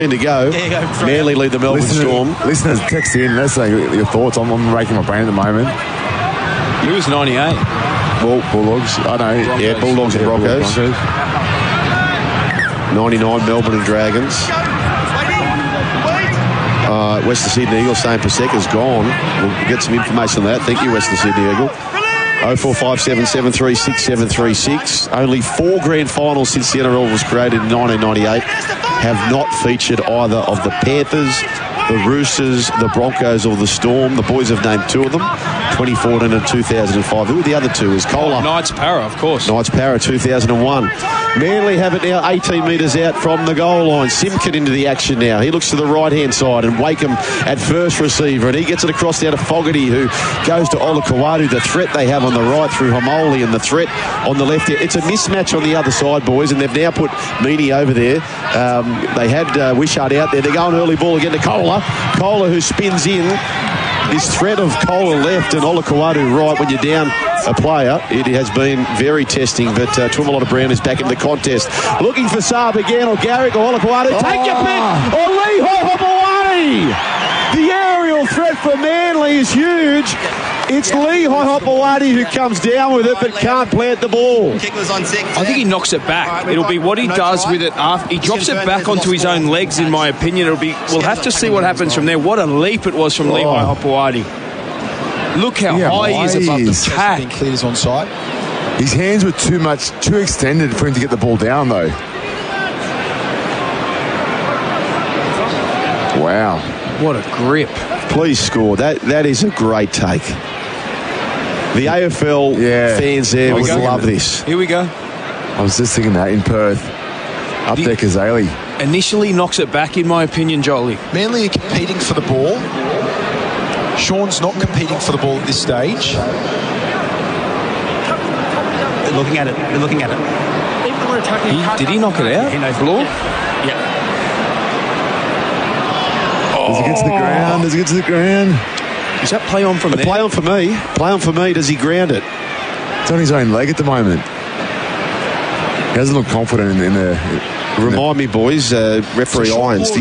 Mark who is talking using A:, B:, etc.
A: To go. Manly lead the Melbourne Storm.
B: Listeners, text in. Let's say your thoughts. I'm raking my brain at the moment.
C: Who was 98?
B: Well, Bulldogs. I know.
A: Broncos. Yeah, Bulldogs and Broncos. 99 Melbourne and Dragons. Western Sydney Eagles saying Paseka's gone. We'll get some information on that. Thank you, Western Sydney Eagle. 0457 736 736. Only 4 grand finals since the NRL was created in 1998 have not featured either of the Panthers, the Roosters, the Broncos or the Storm. The boys have named 2 of them, 2014 and 2005. Who are the other 2? Is Kohler?
C: Knights Para, of course.
A: Knights Para, 2001. Manly have it now 18 metres out from the goal line. Simkin into the action now. He looks to the right-hand side and Wakeham at first receiver, and he gets it across down to Fogarty, who goes to Olakau'atu. The threat they have on the right through Homoli and the threat on the left. It's a mismatch on the other side, boys, and they've now put Meany over there. They had Wishart out there. They're going early ball again to Kohler. Kohler, who spins in. This threat of Kohler left and Olakau'atu right when you're down a player, it has been very testing, but Tuimalota Brown is back in the contest. Looking for Saab again, or Garrick, or Olakau'atu. Take your pick, or Lee Hopoate. The aerial threat for Manly is huge. It's Lee Hopoate who comes down with it, but can't plant the ball.
C: I think he knocks it back. It'll be what he does with it after. He drops it back onto his own legs, in my opinion. We'll have to see what happens from there. What a leap it was from Lee Hopoate. Look how high he is above the pack.
D: Clears on side.
B: His hands were too extended for him to get the ball down, though. Wow.
C: What a grip.
A: Please score. That is a great take. The AFL fans there would love this.
C: Here we go.
B: I was just thinking that in Perth. Up there, Kazali.
C: Initially knocks it back, in my opinion, Jolie.
D: Manly are competing for the ball. Sean's not competing for the ball at this stage.
E: They're looking at it.
C: Did he knock it out?
E: He knows
C: Floor?
E: Yeah.
B: Does it get to the ground? Does it get to the ground?
C: Is that play on from there?
A: Play on for me. Play on for me. Does he ground it?
B: It's on his own leg at the moment. He doesn't look confident in the...
A: Remind me, boys, referee Irons.